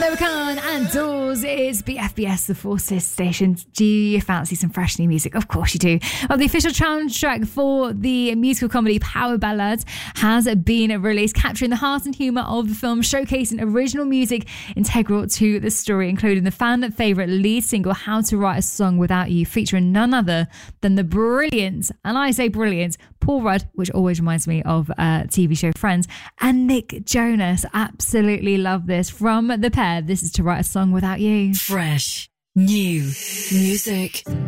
Oliver Kahn and Doors. It's BFBS, the Forces station. Do you fancy some fresh new music? Of course you do. Well, the official soundtrack for the musical comedy Power Ballads has been released, capturing the heart and humour of the film, showcasing original music integral to the story, including the fan favourite lead single How to Write a Song Without You, featuring none other than the brilliant, and I say brilliant, Paul Rudd, which always reminds me of TV show Friends, and Nick Jonas. Absolutely love this from the pair. This is To Write a Song Without You. Fresh new music.